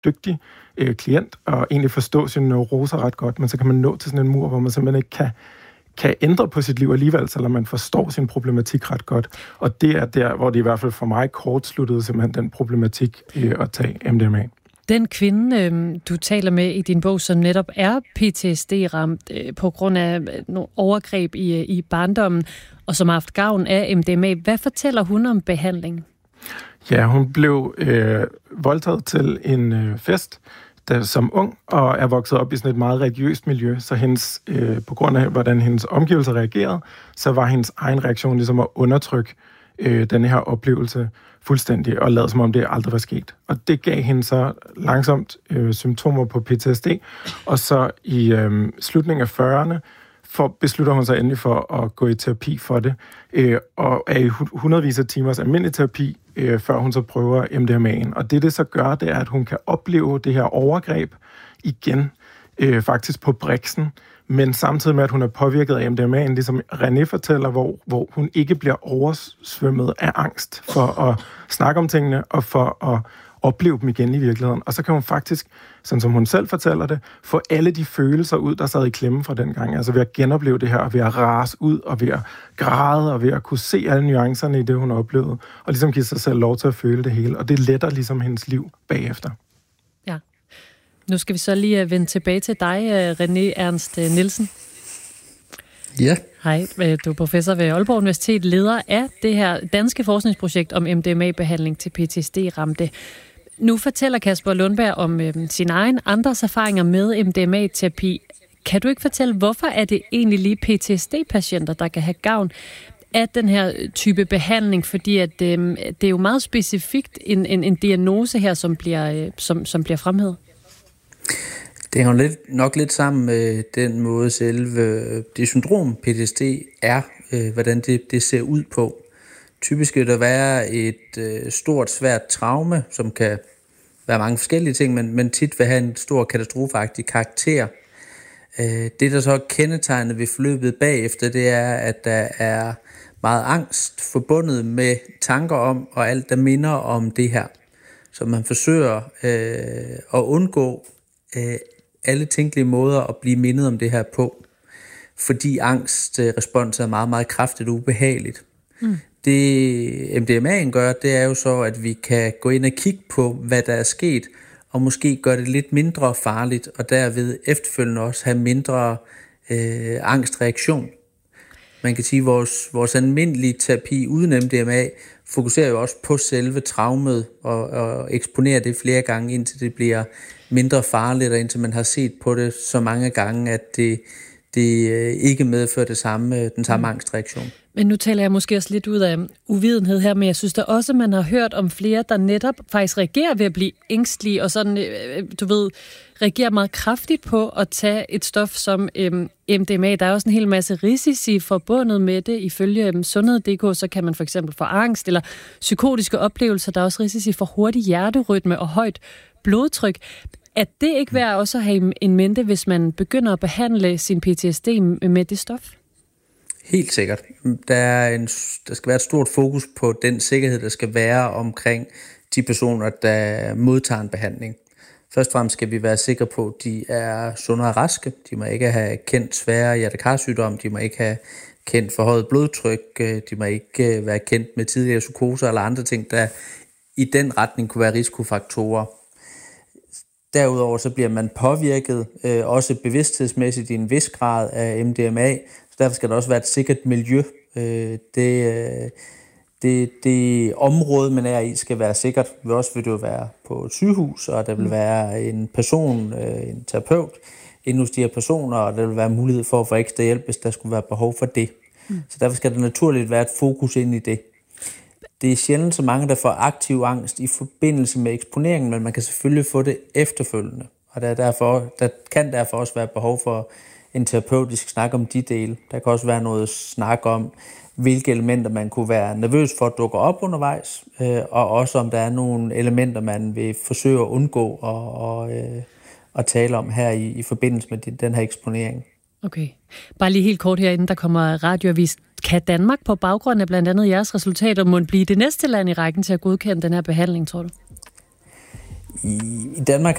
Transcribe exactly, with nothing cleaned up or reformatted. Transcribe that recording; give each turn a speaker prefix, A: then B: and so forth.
A: dygtig øh, klient og egentlig forstå sine neuroser ret godt, men så kan man nå til sådan en mur, hvor man simpelthen ikke kan, kan ændre på sit liv alligevel, selvom man forstår sin problematik ret godt. Og det er der, hvor det i hvert fald for mig kortsluttede simpelthen den problematik øh, at tage M D M A.
B: Den kvinde, øh, du taler med i din bog, som netop er P T S D-ramt øh, på grund af nogle overgreb i, i barndommen, og som har haft gavn af M D M A, hvad fortæller hun om behandlingen?
A: Ja, hun blev øh, voldtaget til en øh, fest der, som ung, og er vokset op i sådan et meget religiøst miljø, så hendes, øh, på grund af, hvordan hendes omgivelser reagerede, så var hendes egen reaktion ligesom at undertrykke øh, den her oplevelse fuldstændig, og lade som om det aldrig var sket. Og det gav hende så langsomt øh, symptomer på P T S D, og så i øh, slutningen af fyrrerne for, beslutter hun sig endelig for at gå i terapi for det, øh, og er i hundredvis af timers almindelig terapi, øh, før hun så prøver M D M A'en. Og det, det så gør, det er, at hun kan opleve det her overgreb igen, øh, faktisk på briksen, men samtidig med, at hun er påvirket af M D M A'en, ligesom René fortæller, hvor, hvor hun ikke bliver oversvømmet af angst for at snakke om tingene, og for at opleve dem igen i virkeligheden. Og så kan hun faktisk, sådan som hun selv fortæller det, få alle de følelser ud, der sad i klemme fra den gang. Altså ved at genopleve det her, og ved at rase ud, og ved at græde, og ved at kunne se alle nuancerne i det, hun oplevede, og ligesom give sig selv lov til at føle det hele. Og det letter ligesom hendes liv bagefter.
B: Ja. Nu skal vi så lige vende tilbage til dig, René Ernst Nielsen.
C: Ja.
B: Hej, du er professor ved Aalborg Universitet, leder af det her danske forskningsprojekt om M D M A-behandling til P T S D-ramte. Nu fortæller Kasper Lundberg om øh, sin egen andres erfaringer med M D M A-terapi. Kan du ikke fortælle, hvorfor er det egentlig lige P T S D-patienter, der kan have gavn af den her type behandling? Fordi at, øh, det er jo meget specifikt en, en, en diagnose her, som bliver, øh, som, som bliver fremhævet.
C: Det hænger lidt, nok lidt sammen med den måde selve det syndrom P T S D er, øh, hvordan det, det ser ud på. Typisk vil der være et øh, stort, svært traume, som kan være mange forskellige ting, men, men tit vil have en stor katastrofeagtig karakter. Øh, det, der så er kendetegnet ved forløbet bagefter, det er, at der er meget angst forbundet med tanker om, og alt, der minder om det her. Så man forsøger øh, at undgå øh, alle tænkelige måder at blive mindet om det her på, fordi angstrespons er meget, meget kraftigt og ubehageligt. Mm. Det M D M A'en gør, det er jo så, at vi kan gå ind og kigge på, hvad der er sket, og måske gøre det lidt mindre farligt, og derved efterfølgende også have mindre øh, angstreaktion. Man kan sige, at vores, vores almindelige terapi uden M D M A fokuserer jo også på selve traumet, og, og eksponerer det flere gange, indtil det bliver mindre farligt, og indtil man har set på det så mange gange, at det, det ikke medfører det samme, den samme angstreaktion.
B: Men nu taler jeg måske også lidt ud af uvidenhed her, men jeg synes da også, at man har hørt om flere, der netop faktisk reagerer ved at blive ængstlige, og sådan, du ved, reagerer meget kraftigt på at tage et stof som øhm, M D M A. Der er også en hel masse risici forbundet med det. Ifølge øhm, sundhed punktum d k, så kan man for eksempel få angst eller psykotiske oplevelser. Der er også risici for hurtig hjerterytme og højt blodtryk. Er det ikke værd også at have en mente, hvis man begynder at behandle sin P T S D med det stof?
C: Helt sikkert. Der, er en, der skal være et stort fokus på den sikkerhed, der skal være omkring de personer, der modtager en behandling. Først og fremmest skal vi være sikre på, at de er sunde og raske. De må ikke have kendt svære hjertekarsygdom, de må ikke have kendt forhøjet blodtryk, de må ikke være kendt med tidligere psykoser eller andre ting, der i den retning kunne være risikofaktorer. Derudover så bliver man påvirket, øh, også bevidsthedsmæssigt i en vis grad af M D M A, så derfor skal der også være et sikkert miljø. Øh, det, øh, det, det område, man er i, skal være sikkert. Det også vil det jo være på et sygehus, og der vil være en person, øh, en terapeut, inde hos de her personer, og der vil være mulighed for at få ekstra hjælp, hvis der skulle være behov for det. Mm. Så derfor skal der naturligt være et fokus ind i det. Det er sjældent så mange, der får aktiv angst i forbindelse med eksponeringen, men man kan selvfølgelig få det efterfølgende. Og der, er derfor, der kan derfor også være behov for en terapeutisk snak om de dele. Der kan også være noget snak om, hvilke elementer man kunne være nervøs for at dukke op undervejs, øh, og også om der er nogle elementer, man vil forsøge at undgå og, og, øh, at tale om her i, i forbindelse med den her eksponering.
B: Okay. Bare lige helt kort herinde, der kommer radioavis. Kan Danmark på baggrund af blandt andet jeres resultater må blive det næste land i rækken til at godkende den her behandling, tror du?
C: I, i Danmark